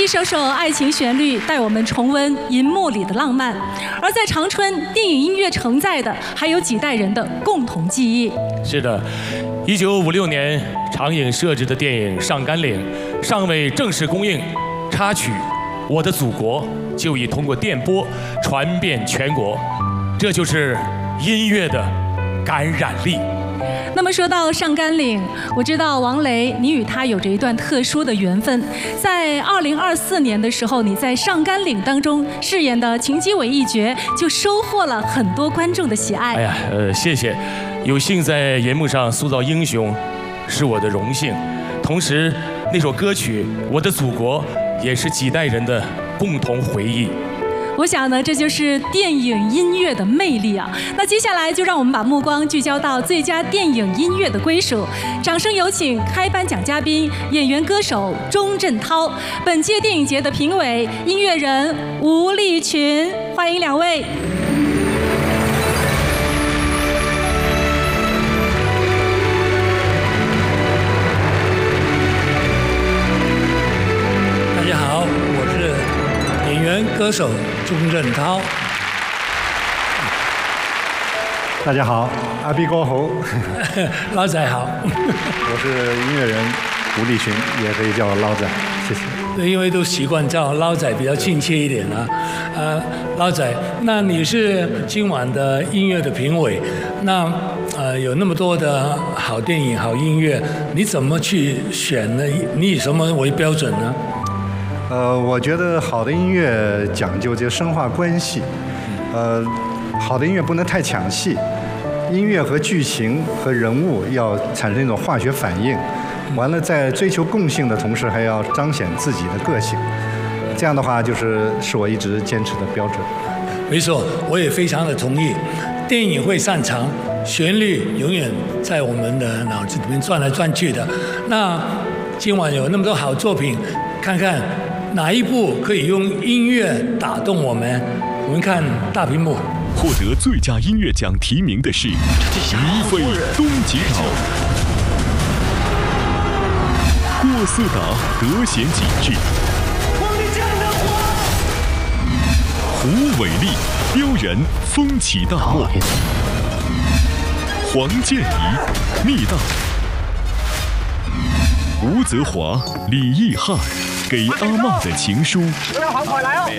一首首爱情旋律带我们重温银幕里的浪漫，而在长春，电影音乐承载的还有几代人的共同记忆。 是的，1956年长影摄制的电影《上甘岭》尚未正式公映，插曲《我的祖国》就已通过电波传遍全国，这就是音乐的感染力。 那么说到上甘岭，我知道王雷，你与他有着一段特殊的缘分。在2024年的时候，你在上甘岭当中饰演的秦基伟一角，就收获了很多观众的喜爱。 哎呀，谢谢，有幸在银幕上塑造英雄，是我的荣幸。同时，那首歌曲《我的祖国》也是几代人的共同回忆。 我想呢，这就是电影音乐的魅力啊！那接下来就让我们把目光聚焦到最佳电影音乐的归属。掌声有请开颁奖嘉宾、演员歌手钟镇涛，本届电影节的评委、音乐人吴立群，欢迎两位。 大家好，我是演员歌手钟镇涛。 大家好，阿碧哥好， 捞仔好， 我是音乐人吴立群，也可以叫我捞仔，谢谢。 对，因为都习惯叫捞仔比较亲切一点啊。捞仔，那你是今晚的音乐的评委，那有那么多的好电影、好音乐，你怎么去选呢？你以什么为标准呢？ 我觉得好的音乐讲究这深化关系，好的音乐不能太抢戏，音乐和剧情和人物要产生一种化学反应，完了在追求共性的同时，还要彰显自己的个性，这样的话是我一直坚持的标准。 没错，我也非常的同意。电影会擅长旋律，永远在我们的脑子里面转来转去的。那今晚有那么多好作品，看看哪一部可以用音乐打动我们？我们看大屏幕。 获得最佳音乐奖提名的是《于飞东极岛》，郭思达得闲景致，胡伟立彪然风起大漠，黄建怡密道，吴泽华李义翰给阿嬷的情书。 快来啊！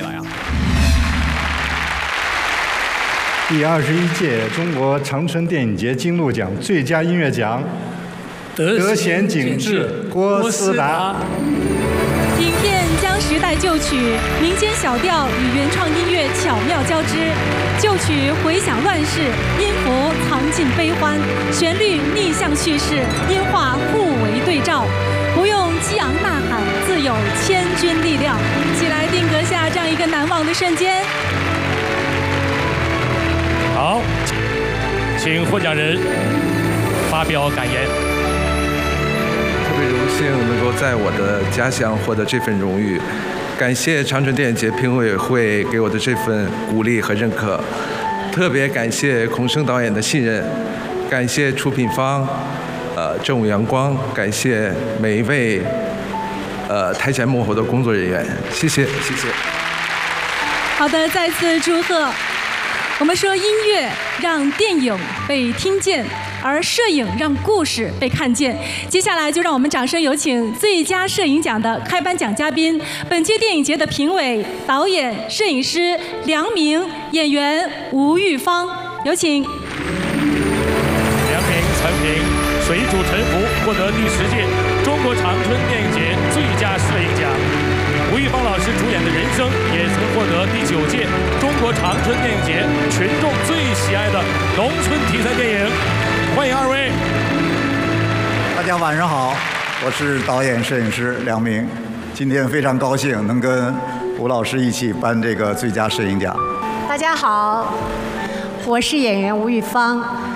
第21届中国长春电影节金鹿奖最佳音乐奖，得闲景致，郭思达。 影片将时代旧曲、民间小调与原创音乐巧妙交织，旧曲回响乱世，音符藏进悲欢，旋律逆向叙事，音画互为对照，不用激昂呐喊，自有千钧力量。一起来定格下这样一个难忘的瞬间。 好，请获奖人发表感言。 特别荣幸能够在我的家乡获得这份荣誉，感谢长春电影节评委会给我的这份鼓励和认可，特别感谢孔生导演的信任，感谢出品方正午阳光，感谢每一位台前幕后的工作人员，谢谢谢谢。 好的，再次祝贺。我们说音乐让电影被听见，而摄影让故事被看见。接下来就让我们掌声有请最佳摄影奖的开颁奖嘉宾，本届电影节的评委、导演、摄影师梁明，演员吴玉芳，有请。 梁明、陈平水煮沉浮获得第10届中国长春电影节最佳摄影奖。吴玉芳老师主演的《人生》也曾获得第9届中国长春电影节群众最喜爱的农村题材电影。欢迎二位。 大家晚上好，我是导演、摄影师梁明。今天非常高兴能跟吴老师一起颁这个最佳摄影奖。 大家好，我是演员吴玉芳。